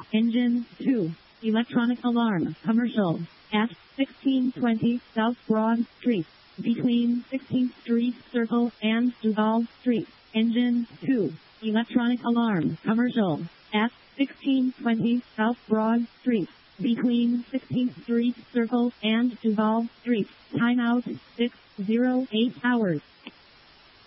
Engine 2. Electronic alarm. Commercial. At 1620 South Broad Street. Between 16th Street Circle and Duval Street. Engine 2. Electronic alarm. Commercial. At 1620 South Broad Street. Between 16th Street Circle and Duval Street. Timeout 608 hours.